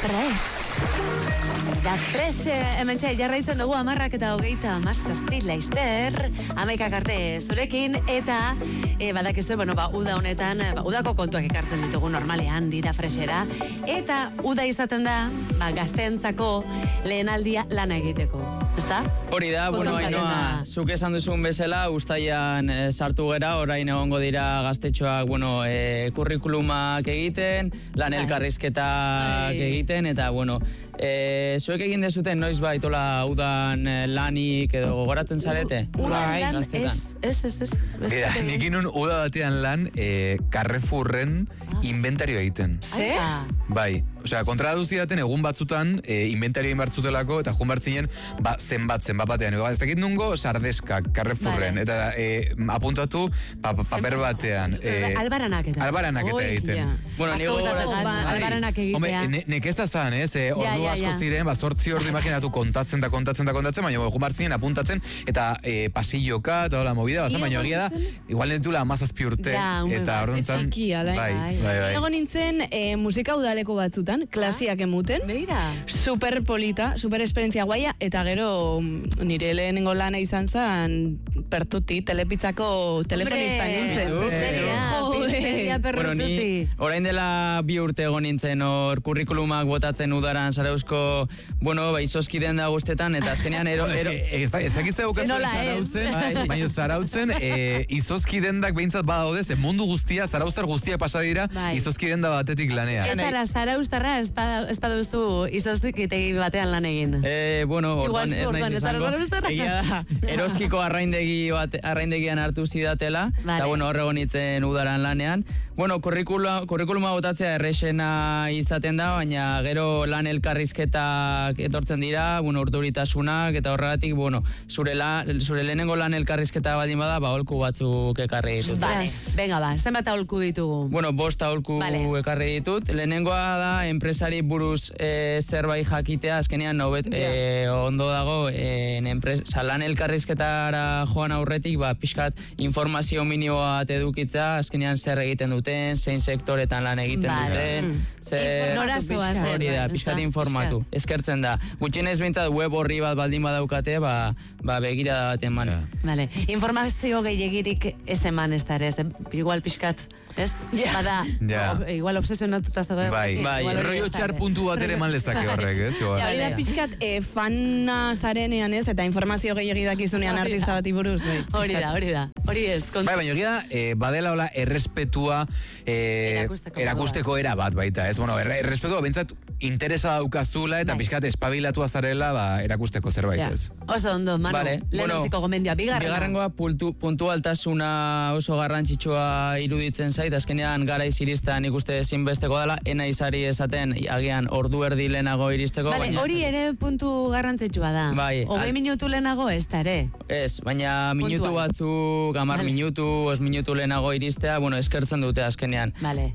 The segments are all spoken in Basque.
Da fresh, hemen txai, jarraitzen dugu 10:27 laizter, 11 arte zurekin, eta badakizu, uda honetan, udako kontuak ekartzen ditugu normalean, dira freshera, eta uda izaten da, gazteentzako lehenaldia lana egiteko, ezta? Hori da, Ainoa, zuk esan duzun bezala, uztailan sartu gera, orain egongo dira gaztetxoak, kurrikulumak egiten, lan elkarrizketak egiten, eta, zuek egin dezuten noiz baitola udan lanik edo gogoratzen zarete? Udan lan, ez. Nik inun uda batean lan Carrefourren inventario egiten. Ze? Bai, kontradaduzi daten egun batzutan inventario egin bartzutelako eta jun bartzinen zenbat batean. Ez dakit nungo sardeskak Carrefourren, eta apuntatu paper batean. Albaranak eta egiten. Albaranak egitea. Hombre, nekeza zan, ordu asko ziren, 8 ordu imaginatu kontatzen, baina jun bartzinen apuntatzen, eta pasilloka, eta hola movida, baina egia da, igual netula 17 urte, eta horrentzan, bai. Ego nintzen musika udaleko batzutan, klasiak emuten, super polita, super esperientzia guaia, eta gero nire lehenengo lana izan zen pertuti, telepitzako telefonista nintzen. Pizzeria pertuti. Orain dela 2 urte egon nintzen hor kurrikulumak botatzen udaran Zarauzko, izozkiden da guztetan, eta azkenean ezakitzea bukatzen baina Zarautzen izozkidendak behintzat badaude, ze mundu guztia, Zarauztar guztia pasa dira, izozkidenda batetik lanean. Eta Zarauztarra ez baduzu izozkitegi batean lan egin. Orduan ez naiz izango. Egia da, Eroskiko arraindegian hartu zidatela, eta horrego nintzen udaran lanean. Kurrikuluma botatzea errexena izaten da, baina gero lan elkarrizketak etortzen dira, urduritasunak, eta horregatik, zure lehenengo lan elkarrizketa badin bada, aholku batzuk ekarri ditut. Venga, zenbat aholku ditugu? 5 aholku ekarri ditut. Lehenengoa da, enpresari buruz zerbait jakitea, azkenean ondo dago, lan elkarrizketara joan aurretik, pixkat informazio minimo bat edukitza, azkenean zer egiten duten, zein sektoretan lan egiten duten. Hori da, pixkat informatu. Eskertzen da. Gutxienez behintzat web horri bat baldin badaukate, begira da bat eman. Informazio gehiagirik ez eman ez da ere, igual pixkat, ez? Bada, igual obsesionatuta zago. Rollo txar puntu bat ere eman lezake horrek, ez? Hori da pixkat fana zarenean ez, eta informazio gehiagik izunean artista bat iburuz. Hori da. Hori ez. Baina egia badela hola errespetua erakusteko era bat baita, ez? Errespetua bentsat interesa daukazula eta pixkat espabilatua zarela erakusteko zerbait, ez? Oso ondo, Manu, lehenoziko gomendioa, bigarrengoa. Puntualtasuna oso garrantzitsua iruditzen zait, azkenean gara iziristan ikuste ezinbesteko dela, ena izari esaten agian ordu erdi lehenago iristeko. Hori ere puntu garrantzitsua da. 20 minutu lehenago ez da ere. Ez, baina minutu batzuk, 10 minutu, 5 minutu lehenago iristea, eskertzen dute azkenean.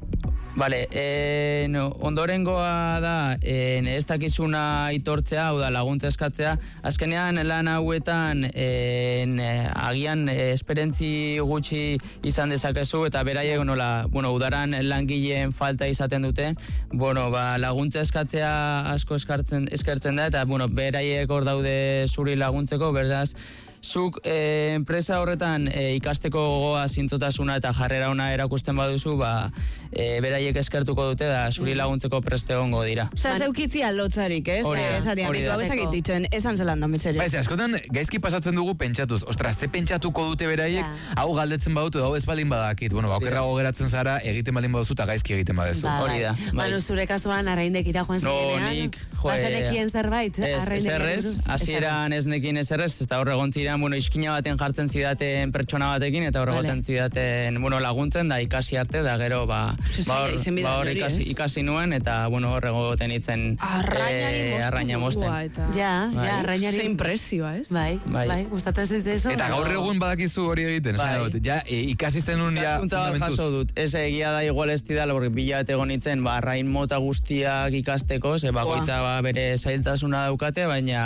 Ondorengoa da, ez dakizuna aitortzea, hau da laguntza eskatzea, azkenean lan hauetan agian esperentzi gutxi izan dezakezu, eta beraiek udaran langileen falta izaten dute, laguntza eskatzea asko eskertzen da, eta beraiek hor daude zuri laguntzeko, beraz, zuk enpresa horretan ikasteko gogoa, zintzotasuna eta jarrera ona erakusten baduzu, beraiek eskertuko dute da zuri laguntzeko preste egongo dira. Zeukitzia lotzarik, ez? Esan zelan da mitzeri. Askotan gaizki pasatzen dugu pentsatuz. Ze pentsatuko dute beraiek, hau galdetzen badutu, hau ez baldin badakit. Aukerrago geratzen zara, egiten baldin baduzu eta gaizki egiten baduzu. Hori da. Manu, zure kasuan arraindekira joan zirenean. Bazenekien zerbait, arraindekira. Hasieran ez nekien ezerrez, eta horregon ziren, iskina baten jartzen zidaten pertsona batekin, eta horregoten zidaten, laguntzen, da ikasi arte, da gero, hor ikasi nuen, eta horregoten itzen arraina mosten. Arrainari. Ze impresioa, ez? Bai, gustatzen zitezu. Eta gaur egun badakizu hori egiten, ikasi zenun jaso dut. Ez egia da igual ez didala, porque bila egon nintzen, arrain mota guztiak ikasteko, ze bakoitza bere zailtasuna daukate, baina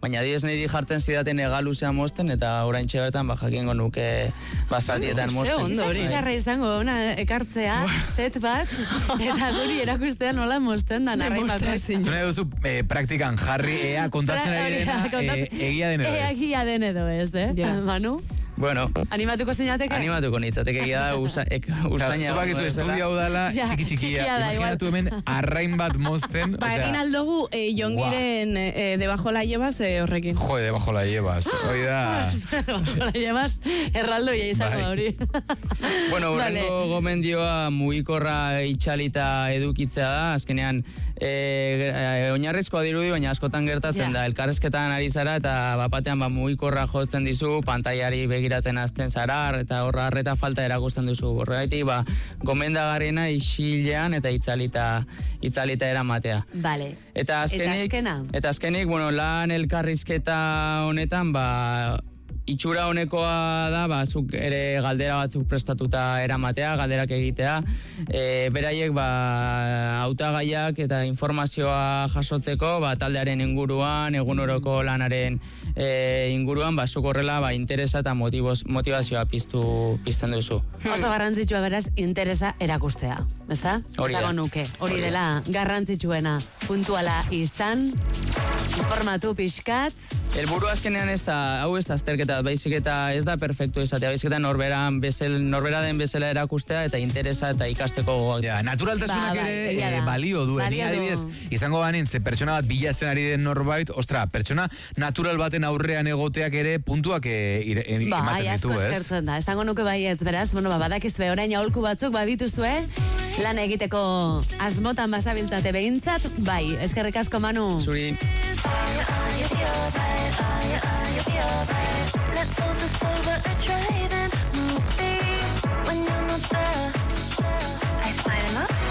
Baina diez niri jartzen zidaten egaluzea mozten, eta oraintxe bertan jakingo nuke bazatietan mozten. Ondo hori. Txarra izango, ekartzea, set bat, eta guri erakustea nola mozten da narrai bakoitzak. Zune duzu praktikan jarri ea kontatzen ari dena egia den edo ez. Egia den edo ez, Manu? Bueno, animatuko zinateke? Animatuko nintzateke egia da usaina. Zubak izu estudia hau dala txiki-txikia. Imaginatu hemen arrain bat mozten. Ba, egin aldogu Jongiren debajo la llevas horrekin. Jode, debajo la llevas. Hoi da. Debajo la llevas erraldo ia izango hori. Bueno, horrengo gomendioa mugikorra itxalita edukitzea da. Azkenean, oinarrizkoa dirudi, baina askotan gertatzen da. Elkarrezketan ari zara eta bapatean mugikorra jotzen dizu, pantaiari begiratzen hasten zara, eta horra arreta falta erakusten duzu. Horregaitik, gomendagarriena isilean eta itzalita eramatea. Vale. Eta azkenik, lan elkarrizketa honetan, itxura honekoa da, zuk ere galdera batzuk prestatuta eramatea, galderak egitea, beraiek hautagaiak eta informazioa jasotzeko, taldearen inguruan, egunoroko lanaren inguruan, zuk horrela interesa eta motivazioa pizten duzu. Oso garrantzitsua beraz, interesa erakustea, ezta? Zago nuke, hori dela garrantzitsuena, puntuala izan, informatu pixkat. Elburu azkenean hau ez da azterketa, baizik eta ez da perfektu izatea, baizik eta norbera den bezala erakustea eta interesa eta ikasteko gogoak. Naturaltasunak ere balio duen. Ni adibidez, izango banintz, pertsona bat bilatzen ari den norbait, pertsona natural baten aurrean egoteak ere puntuak ematen ditu, ez? Asko eskertzen da, esango nuke baietz, beraz, badakizue orain aholku batzuk badituzue, lan egiteko asmotan bazabiltzate behintzat, eskerrik asko Manu. Zuri. Let's hold the silver a driving movie when you're not there. I smile him up.